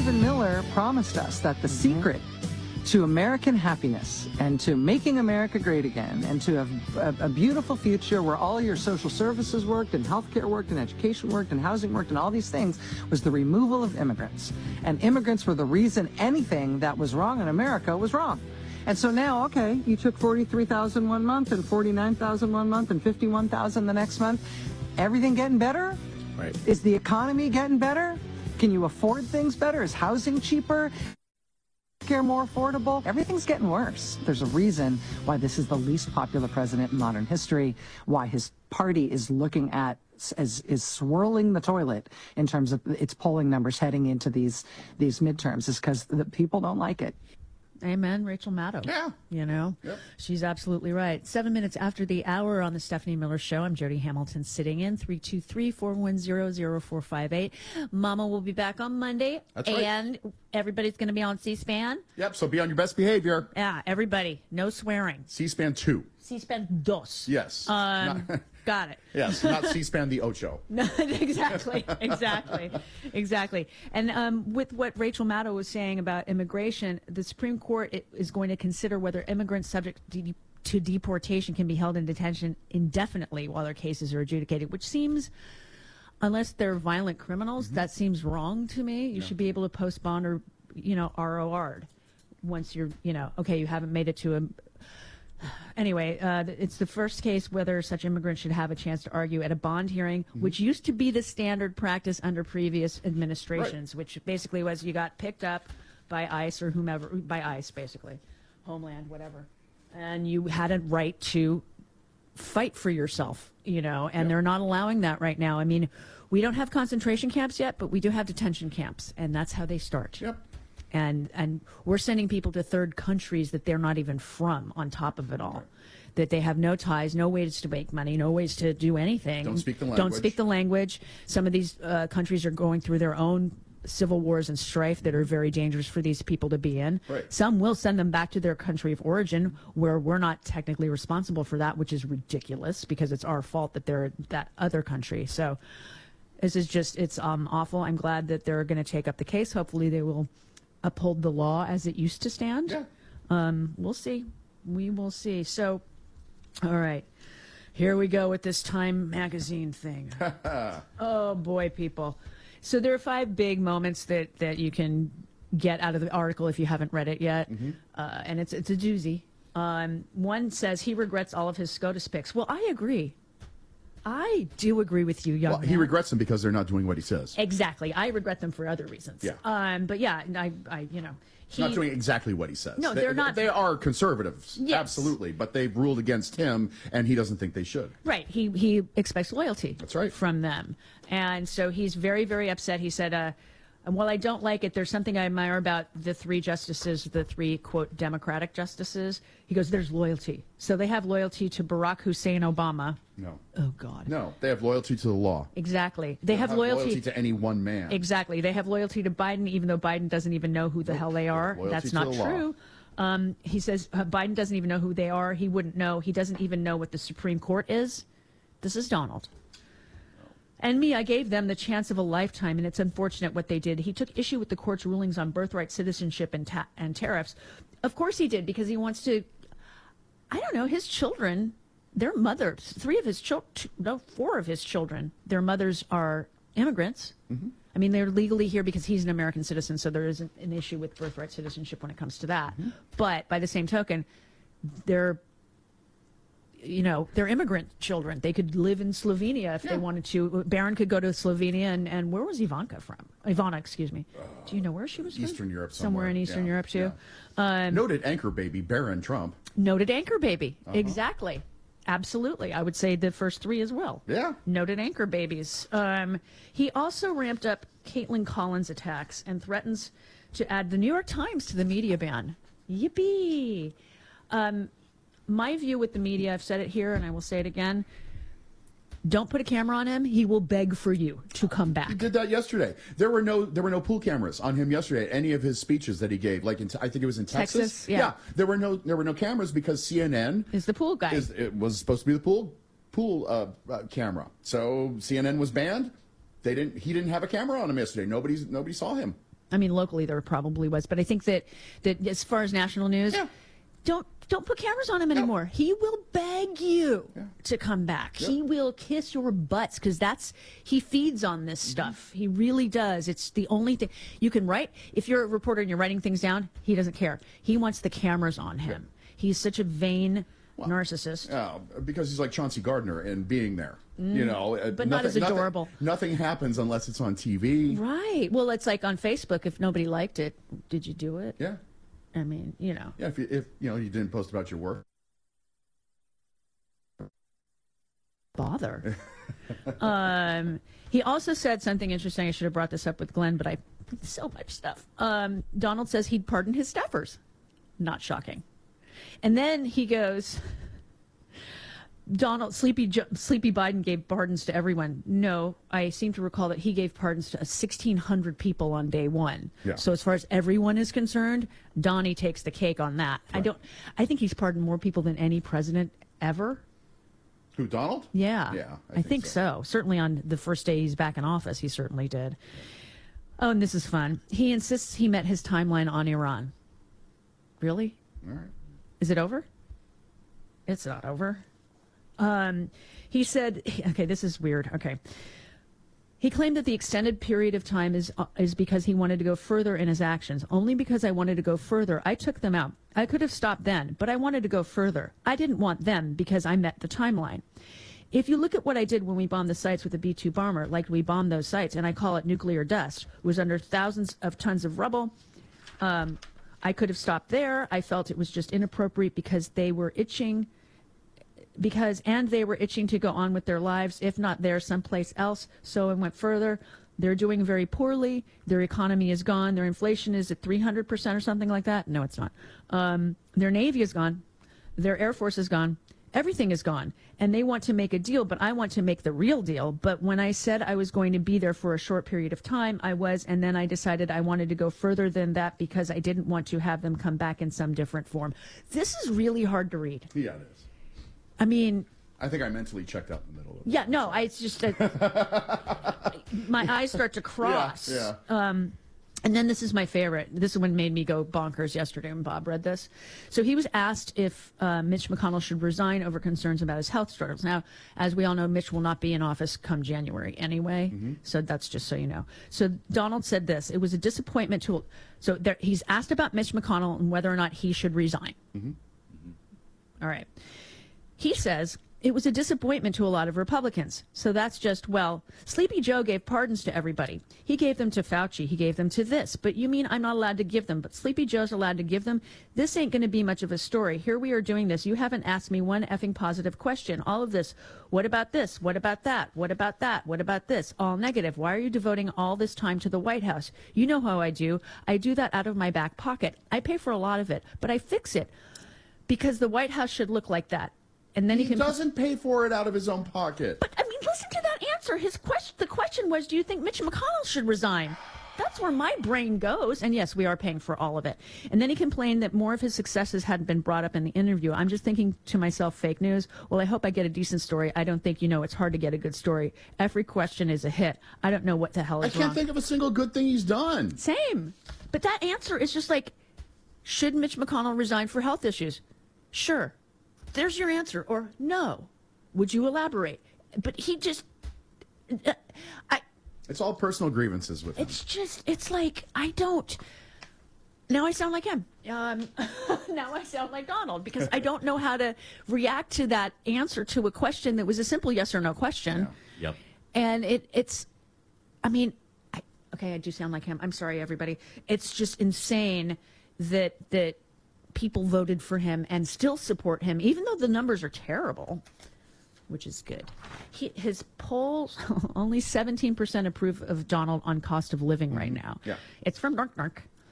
Stephen Miller promised us that the secret to American happiness and to making America great again and to have a beautiful future where all your social services worked and healthcare worked and education worked and housing worked and all these things was the removal of immigrants. And immigrants were the reason anything that was wrong in America was wrong. And so now, okay, you took 43,000 one month and 49,000 one month and 51,000 the next month. Everything getting better? Right. Is the economy getting better? Can you afford things better? Is housing cheaper? Care more affordable? Everything's getting worse. There's a reason why this is the least popular president in modern history, why his party is looking at is swirling the toilet in terms of its polling numbers heading into these midterms, is because the people don't like it. Amen, Rachel Maddow. Yeah. You know, Yep. She's absolutely right. 7 minutes after the hour on the Stephanie Miller Show, I'm Jody Hamilton sitting in, 323-410-0458. Mama will be back on Monday. That's right. And everybody's going to be on C-SPAN. Yep, so be on your best behavior. Yeah, everybody. No swearing. C-SPAN 2. C-SPAN dos. Yes. Got it. Yes, not C-SPAN the Ocho. No, exactly. And with what Rachel Maddow was saying about immigration, the Supreme Court is going to consider whether immigrants subject to deportation can be held in detention indefinitely while their cases are adjudicated, which seems, unless they're violent criminals, that seems wrong to me. You should be able to post bond or, ROR'd once you're, okay, you haven't made it to a... Anyway, it's the first case whether such immigrants should have a chance to argue at a bond hearing, which used to be the standard practice under previous administrations, which basically was you got picked up by ICE or whomever, by ICE basically, Homeland, whatever, and you had a right to fight for yourself, and they're not allowing that right now. I mean, we don't have concentration camps yet, but we do have detention camps, and that's how they start. Yep. And we're sending people to third countries that they're not even from on top of it all. That they have no ties, no ways to make money, no ways to do anything. Don't speak the language. Some of these countries are going through their own civil wars and strife that are very dangerous for these people to be in. Right. Some will send them back to their country of origin where we're not technically responsible for that, which is ridiculous because it's our fault that they're that other country. So this is just, it's awful. I'm glad that they're going to take up the case. Hopefully they will uphold the law as it used to stand. Yeah. We'll see. We will see. So, all right. Here we go with this Time magazine thing. Oh, boy, people. So there are 5 big moments that you can get out of the article if you haven't read it yet. And it's a doozy. One says he regrets all of his SCOTUS picks. Well, I agree. I do agree with you, young man. He regrets them because they're not doing what he says. Exactly. I regret them for other reasons. Yeah. But yeah, He's not doing exactly what he says. No, they're not. They are conservatives, Yes. absolutely, but they've ruled against him, and he doesn't think they should. Right. He expects loyalty. That's right. From them. And so he's very, very upset. He said, while I don't like it, there's something I admire about the 3 justices, the 3, quote, Democratic justices. He goes, there's loyalty. So they have loyalty to Barack Hussein Obama. No. Oh, God. No, they have loyalty to the law. Exactly. They have loyalty to any one man. Exactly. They have loyalty to Biden, even though Biden doesn't even know who the hell they are. That's not true. He says Biden doesn't even know who they are. He wouldn't know. He doesn't even know what the Supreme Court is. This is Donald. And me, I gave them the chance of a lifetime, and it's unfortunate what they did. He took issue with the court's rulings on birthright citizenship and tariffs. Of course he did, because he wants to, I don't know, his children, their mothers, 4 of his children, their mothers are immigrants. I mean, they're legally here because he's an American citizen, so there isn't an issue with birthright citizenship when it comes to that. But by the same token, they're immigrant children. They could live in Slovenia if they wanted to. Barron could go to Slovenia, and where was Ivanka from? Ivana, excuse me. Do you know where she was from? Eastern Europe somewhere in Eastern Europe, too. Yeah. Noted anchor baby, Barron Trump. Noted anchor baby. Exactly. Absolutely. I would say the first 3 as well. Yeah. Noted anchor babies. He also ramped up Caitlin Collins attacks and threatens to add the New York Times to the media ban. Yippee. My view with the media, I've said it here and I will say it again, don't put a camera on him. He will beg for you to come back. He did that yesterday. There were no pool cameras on him yesterday at any of his speeches that he gave. Like I think it was in Texas. Yeah. There were no cameras because CNN is the pool guy. It was supposed to be the pool camera. So CNN was banned. He didn't have a camera on him yesterday. Nobody saw him. I mean, locally there probably was, but I think that as far as national news, don't put cameras on him anymore. He will beg you to come back. He will kiss your butts because he feeds on this stuff. He really does. It's the only thing you can write. If you're a reporter and you're writing things down, he doesn't care. He wants the cameras on him. He's such a vain narcissist. Yeah, because he's like Chauncey Gardner and being there. But not as adorable. Nothing happens unless it's on TV. Right. Well, it's like on Facebook. If nobody liked it, did you do it? Yeah. I mean, Yeah, if you didn't post about your work. Bother. He also said something interesting. I should have brought this up with Glenn, but so much stuff. Donald says he'd pardon his staffers. Not shocking. And then he goes, Sleepy Biden gave pardons to everyone. No, I seem to recall that he gave pardons to 1,600 people on day one. Yeah. So as far as everyone is concerned, Donnie takes the cake on that. Right. I think he's pardoned more people than any president ever. Who, Donald? Yeah. Yeah, I think so. Certainly on the first day he's back in office, he certainly did. Oh, and this is fun. He insists he met his timeline on Iran. Really? All right. Is it over? It's not over. He said, okay, this is weird. Okay. He claimed that the extended period of time is because he wanted to go further in his actions. Only because I wanted to go further, I took them out. I could have stopped then, but I wanted to go further. I didn't want them because I met the timeline. If you look at what I did when we bombed the sites with the B-2 bomber, like we bombed those sites, and I call it nuclear dust, it was under thousands of tons of rubble. I could have stopped there. I felt it was just inappropriate because they were itching to go on with their lives, if not there, someplace else. So I went further. They're doing very poorly. Their economy is gone. Their inflation is at 300% or something like that. No, it's not. Their Navy is gone. Their Air Force is gone. Everything is gone. And they want to make a deal, but I want to make the real deal. But when I said I was going to be there for a short period of time, I was, and then I decided I wanted to go further than that because I didn't want to have them come back in some different form. This is really hard to read. Yeah, it is. I mean, I think I mentally checked out in the middle of it. Yeah, no, it's just my eyes start to cross. Yeah. And then this is my favorite. This one made me go bonkers yesterday when Bob read this. So he was asked if Mitch McConnell should resign over concerns about his health struggles. Now, as we all know, Mitch will not be in office come January anyway. So that's just so you know. So Donald said this. It was a disappointment to... So he's asked about Mitch McConnell and whether or not he should resign. All right. He says... It was a disappointment to a lot of Republicans. So that's just, well, Sleepy Joe gave pardons to everybody. He gave them to Fauci. He gave them to this. But you mean I'm not allowed to give them, but Sleepy Joe's allowed to give them? This ain't going to be much of a story. Here we are doing this. You haven't asked me one effing positive question. All of this. What about this? What about that? What about that? What about this? All negative. Why are you devoting all this time to the White House? You know how I do. I do that out of my back pocket. I pay for a lot of it, but I fix it because the White House should look like that. And then he doesn't pay for it out of his own pocket. But, I mean, listen to that answer. The question was, do you think Mitch McConnell should resign? That's where my brain goes. And yes, we are paying for all of it. And then he complained that more of his successes hadn't been brought up in the interview. I'm just thinking to myself, fake news. Well, I hope I get a decent story. I don't think it's hard to get a good story. Every question is a hit. I don't know what the hell is wrong. I can't think of a single good thing he's done. Same. But that answer is just like, should Mitch McConnell resign for health issues? Sure. There's your answer. Or no. Would you elaborate? But he just... It's all personal grievances with him. It's like, I don't... Now I sound like him. Now I sound like Donald because I don't know how to react to that answer to a question that was a simple yes or no question. Yeah. Yep. And it's... I mean, I do sound like him. I'm sorry, everybody. It's just insane that people voted for him and still support him, even though the numbers are terrible, which is good. His polls, only 17% approve of Donald on cost of living right now. Yeah. It's from NARC.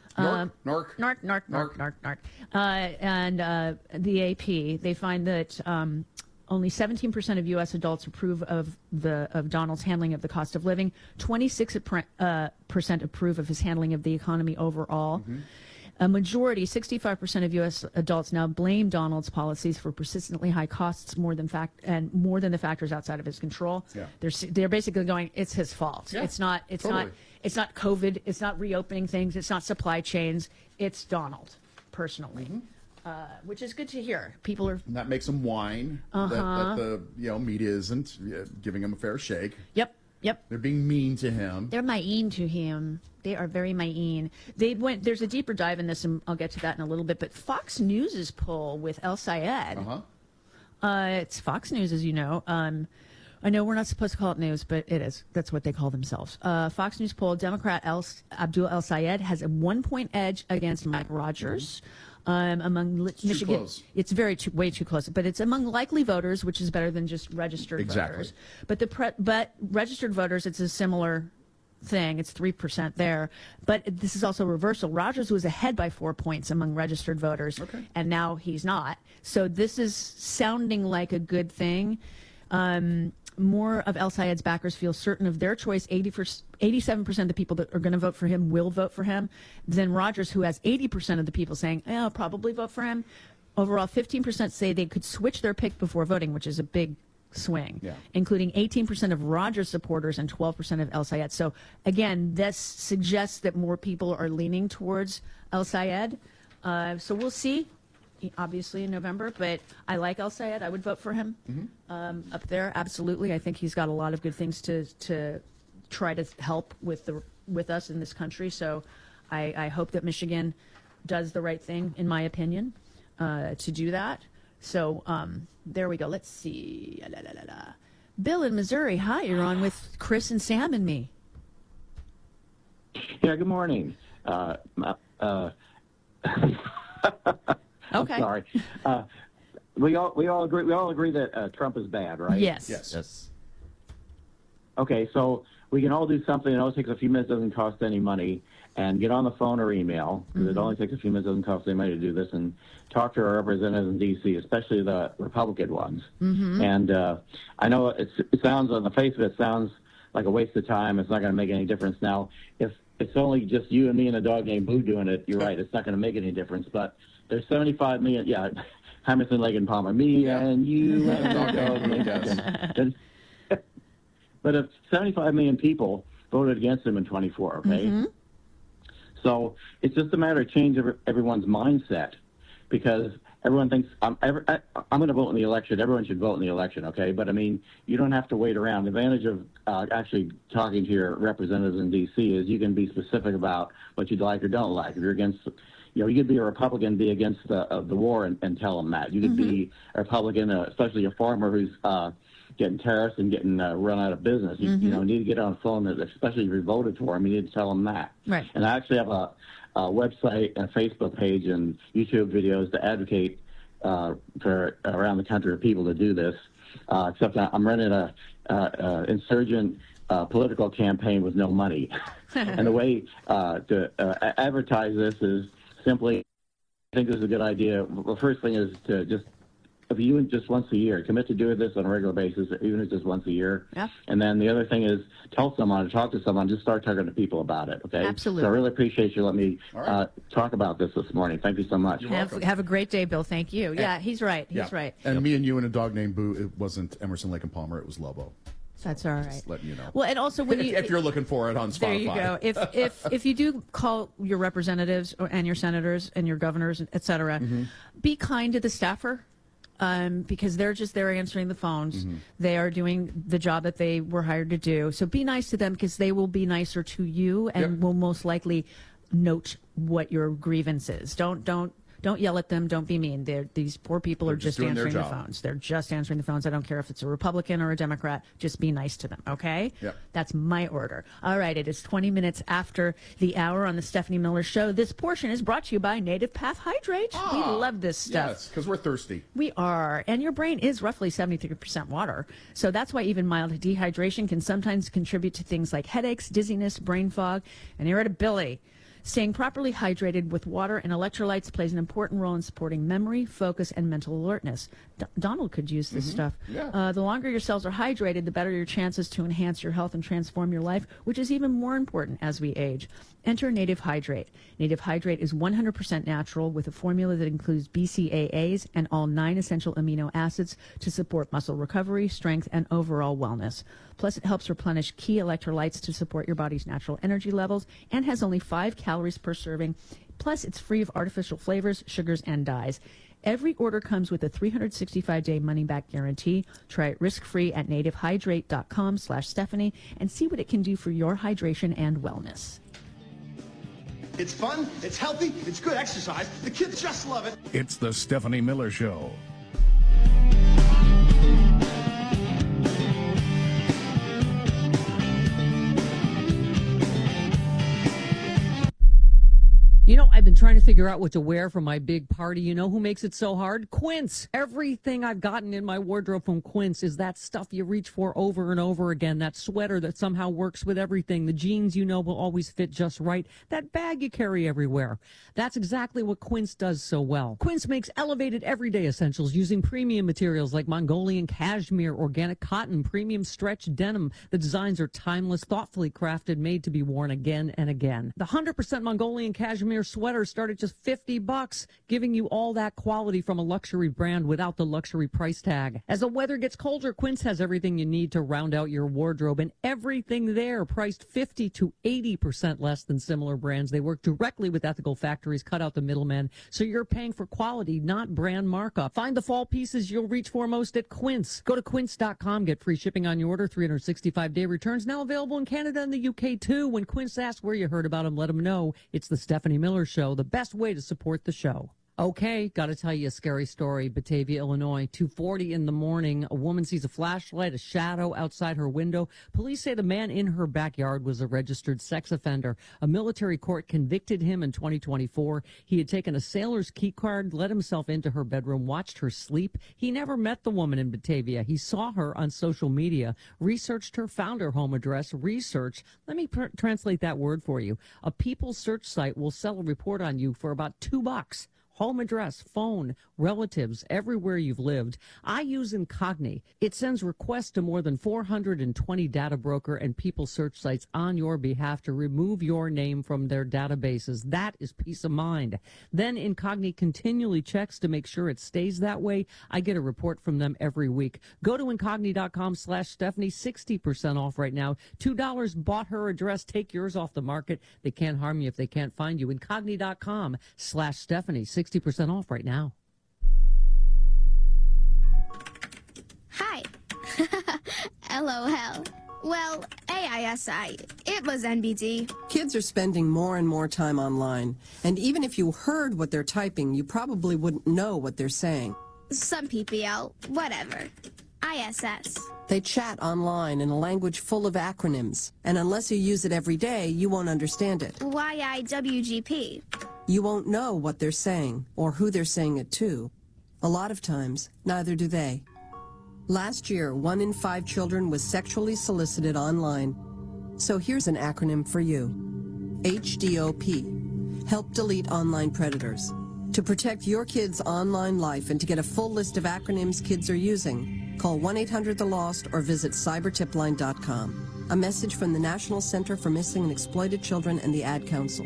And the AP, they find that only 17% of U.S. adults approve of Donald's handling of the cost of living. 26% approve of his handling of the economy overall. A majority, 65% of U.S. adults now blame Donald's policies for persistently high costs more than the factors outside of his control. Yeah. They're basically going, it's his fault. Yeah, It's not. totally. It's not COVID. It's not reopening things. It's not supply chains. It's Donald, personally, which is good to hear. People are. And that makes him whine that the media isn't giving him a fair shake. Yep. They're being mean to him. They're mean to him. They are very mean. There's a deeper dive in this, and I'll get to that in a little bit. But Fox News' poll with El Sayed. It's Fox News, as you know. I know we're not supposed to call it news, but it is. That's what they call themselves. Fox News poll: Democrat Abdul El Sayed has a 1-point edge against Mike Rogers. Among Michigan, close. It's way too close. But it's among likely voters, which is better than just registered voters. But registered voters, it's a similar thing. It's 3% there. But this is also reversal. Rogers was ahead by 4 points among registered voters, and now he's not. So this is sounding like a good thing. More of El Sayed's backers feel certain of their choice. 87% of the people that are going to vote for him will vote for him. Then Rogers, who has 80% of the people saying, I'll probably vote for him. Overall, 15% say they could switch their pick before voting, which is a big swing, including 18% of Rogers supporters and 12% of El Sayed. So, again, this suggests that more people are leaning towards El Sayed. So we'll see. Obviously in November, but I like El Sayed. I would vote for him up there. Absolutely. I think he's got a lot of good things to try to help with us in this country. So I hope that Michigan does the right thing, in my opinion, to do that. So there we go. Let's see. Bill in Missouri. Hi, you're on with Chris and Sam and me. Yeah, good morning. Okay. I'm sorry. We all agree that Trump is bad, right? Yes. Okay, so we can all do something. It only takes a few minutes, doesn't cost any money, and get on the phone or email, because it only takes a few minutes, doesn't cost any money to do this, and talk to our representatives in D.C., especially the Republican ones. And I know it sounds, on the face of it, sounds like a waste of time. It's not going to make any difference. Now, if it's only just you and me and a dog named Boo doing it, you're right, it's not going to make any difference. But there's 75 million, Emerson, Lake, and Palmer, me and you and but if 75 million people voted against him in 24, okay? So it's just a matter of changing everyone's mindset, because everyone thinks I'm going to vote in the election. Everyone should vote in the election, okay? But, I mean, you don't have to wait around. The advantage of actually talking to your representatives in D.C. is you can be specific about what you'd like or don't like. If you're against, you could be a Republican, be against the war and tell them that. You could be a Republican, especially a farmer who's getting tariffs and getting run out of business. You need to get on the phone, especially if you voted for him. You need to tell them that. Right. And I actually have a website and a Facebook page and YouTube videos to advocate for around the country for people to do this. Except I'm running a insurgent political campaign with no money. And the way to advertise this is simply, I think this is a good idea. The first thing is to just, if you just once a year, commit to doing this on a regular basis, even if it's just once a year. Yeah. And then the other thing is tell someone or talk to someone, just start talking to people about it, okay? Absolutely. So I really appreciate you letting me talk about this morning. Thank you so much. Have a great day, Bill. Thank you. Yeah, he's right. He's right. And me and you and a dog named Boo, it wasn't Emerson, Lake, and Palmer, it was Lobo. That's all right. Just letting you know. Well, and also when you, if you're looking for it on Spotify. There you go. If you do call your representatives and your senators and your governors, et cetera, be kind to the staffer. Because they're just there answering the phones. They are doing the job that they were hired to do. So be nice to them, because they will be nicer to you and will most likely note what your grievance is. Don't yell at them. Don't be mean. These poor people are just answering the phones. They're just answering the phones. I don't care if it's a Republican or a Democrat. Just be nice to them, okay? Yep. That's my order. All right, it is 20 minutes after the hour on the Stephanie Miller Show. This portion is brought to you by Native Path Hydrate. We love this stuff. Yes, because we're thirsty. We are. And your brain is roughly 73% water. So that's why even mild dehydration can sometimes contribute to things like headaches, dizziness, brain fog, and irritability. Staying properly hydrated with water and electrolytes plays an important role in supporting memory, focus, and mental alertness. Donald could use this stuff. Yeah. The longer your cells are hydrated, the better your chances to enhance your health and transform your life, which is even more important as we age. Enter Native Hydrate. Native Hydrate is 100% natural with a formula that includes BCAAs and all 9 essential amino acids to support muscle recovery, strength, and overall wellness. Plus, it helps replenish key electrolytes to support your body's natural energy levels and has only 5 calories per serving. Plus, it's free of artificial flavors, sugars, and dyes. Every order comes with a 365-day money-back guarantee. Try it risk-free at nativehydrate.com/Stephanie and see what it can do for your hydration and wellness. It's fun, it's healthy, it's good exercise. The kids just love it. It's the Stephanie Miller Show. You know, I've been trying to figure out what to wear for my big party. You know who makes it so hard? Quince. Everything I've gotten in my wardrobe from Quince is that stuff you reach for over and over again. That sweater that somehow works with everything. The jeans you know will always fit just right. That bag you carry everywhere. That's exactly what Quince does so well. Quince makes elevated everyday essentials using premium materials like Mongolian cashmere, organic cotton, premium stretch denim. The designs are timeless, thoughtfully crafted, made to be worn again and again. The 100% Mongolian cashmere sweaters start at just $50, giving you all that quality from a luxury brand without the luxury price tag. As the weather gets colder, Quince has everything you need to round out your wardrobe, and everything there priced 50 to 80% less than similar brands. They work directly with ethical factories, cut out the middleman, so you're paying for quality, not brand markup. Find the fall pieces you'll reach for most at Quince. Go to quince.com, get free shipping on your order, 365-day returns, now available in Canada and the UK too. When Quince asks where you heard about them, let them know it's the Stephanie Miller Show, the best way to support the show. Okay, got to tell you a scary story. Batavia, Illinois, 2:40 in the morning. A woman sees a flashlight, a shadow outside her window. Police say the man in her backyard was a registered sex offender. A military court convicted him in 2024. He had taken a sailor's key card, let himself into her bedroom, watched her sleep. He never met the woman in Batavia. He saw her on social media, researched her, found her home address, researched. Let me translate that word for you. A People search site will sell a report on you for about $2. Home address, phone, relatives, everywhere you've lived. I use Incogni. It sends requests to more than 420 data broker and people search sites on your behalf to remove your name from their databases. That is peace of mind. Then Incogni continually checks to make sure it stays that way. I get a report from them every week. Go to Incogni.com/Stephanie, 60% off right now. $2 bought her address. Take yours off the market. They can't harm you if they can't find you. Incogni.com/Stephanie, 60% off right now. Hi. LOL. Well, AISI. It was NBD. Kids are spending more and more time online, and even if you heard what they're typing, you probably wouldn't know what they're saying. Some PPL. Whatever. ISS. They chat online in a language full of acronyms, and unless you use it every day, you won't understand it. YIWGP. You won't know what they're saying or who they're saying it to. A lot of times, neither do they. Last year, 1 in 5 children was sexually solicited online. So here's an acronym for you. HDOP. Help delete online predators. To protect your kids' online life and to get a full list of acronyms kids are using, call 1-800-THE-LOST or visit cybertipline.com. A message from the National Center for Missing and Exploited Children and the Ad Council.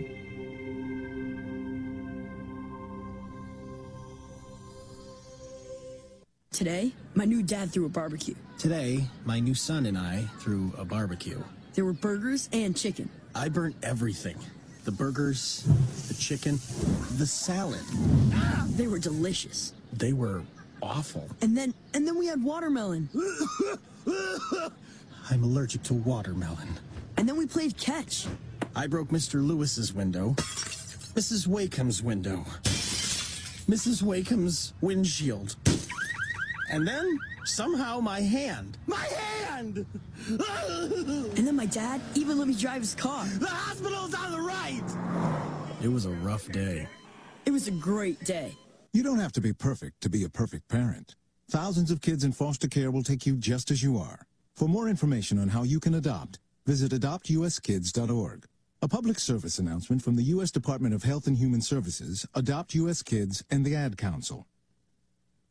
Today, my new dad threw a barbecue. Today, my new son and I threw a barbecue. There were burgers and chicken. I burnt everything. The burgers, the chicken, the salad. They were delicious. They were awful. And then we had watermelon. I'm allergic to watermelon. And then we played catch. I broke Mr. Lewis's window, Mrs. Wakeham's window, Mrs. Wakeham's windshield. And then, somehow, my hand. My hand! And then my dad even let me drive his car. The hospital's on the right! It was a rough day. It was a great day. You don't have to be perfect to be a perfect parent. Thousands of kids in foster care will take you just as you are. For more information on how you can adopt, visit adoptuskids.org. A public service announcement from the U.S. Department of Health and Human Services, Adopt U.S. Kids, and the Ad Council.